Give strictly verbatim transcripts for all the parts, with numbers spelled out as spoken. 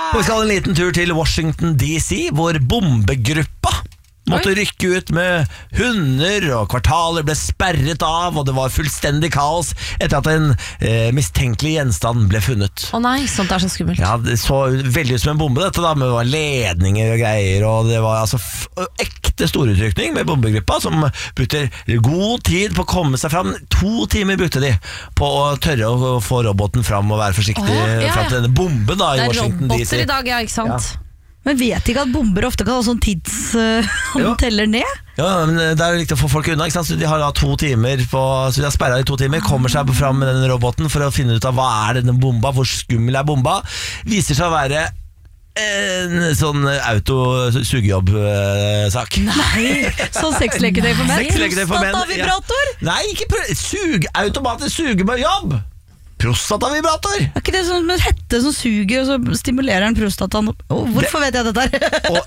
Og vi skal ha en liten tur til Washington D C, hvor bombegruppa måtte rykke ut med hunder, og kvartaler ble sperret av, og det var fullstendig kaos etter at en eh, mistenkelig gjenstand ble funnet. Å nei, sånt er så skummelt. Ja, det så veldig ut som en bombe dette da, med det var ledninger og greier, og det var altså f ekte storutrykning med bombegruppa, som brukte god tid på å komme seg fram. To timer brukte de på å tørre å få roboten fram og være forsiktig oh, ja, ja. fram til denne bomben da, i Washington D C. Det er roboter i dag, ja, ikke sant? Ja. Men vet ikke at bomber ofte kan ha sånn tids uh, om teller ned? Ja, men det er viktig å få folk unna, ikke sant? Så de har da to timer på, så de har sperret i to timer, kommer seg fram med denne roboten for å finne ut av hva er denne bomba, hvor skummel er bomba. Viser seg å være en sånn auto-sugejobb-sak. Nei, sånn sexleketøy for menn? Sexleketøy for menn. Prostata-vibrator? Ja. Nei, ikke sug, automatisk sugejobb. Prostata-vibrator. Er ikke det sånn med hette som suger, og så stimulerer den prostataen? Oh, hvorfor det, vet jeg dette her?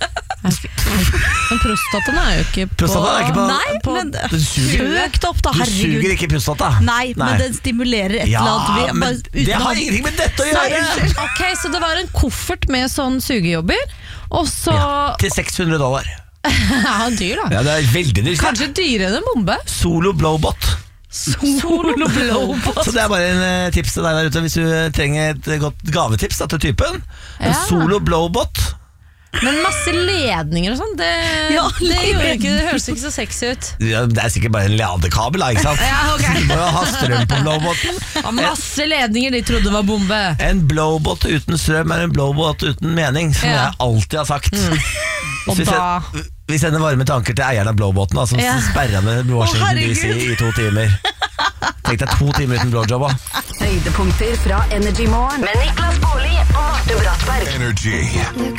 Men prostataen er jo ikke på... Prostataen er ikke på... Nei, på, men søkt opp da, herregud. Du suger ikke prostata. Nei, Nei, men den stimulerer et ja, eller annet. Vi, men det har ingenting med dette å gjøre. Nei, ok, så det var en koffert med sånn sugejobber, og så... Ja, til seks hundre dollar. Ja, dyr da. Ja, det er veldig dyrt. Kanskje dyrere enn en bombe. Solo Blowbot. Solo Blowbot. Så det er bare en uh, tips til deg der ute hvis du trenger et godt gavetips da, til typen. En ja. Solo Blowbot. Men masse ledninger og sånn, det, ja, det, ikke, det høres ikke så sexy ut. Ja, det er sikkert bare en ladekabel, ikke sant? Ja, okay. Du må jo ha strøm på blowboten. Ja, masse ledninger, de trodde var bombe. En blowbot uten strøm er en blowbot uten mening, som ja. jeg alltid har sagt. Mm. Og hvis, da... jeg, vi sender varme tanker til eieren av blowboten, da, som ja. sperrer med Washington D C i to timer. Tenk deg to timer uten blowjob. Høydepunkter fra Energy Morgen med Niklas Baarli og Marte Brattberg. Energy.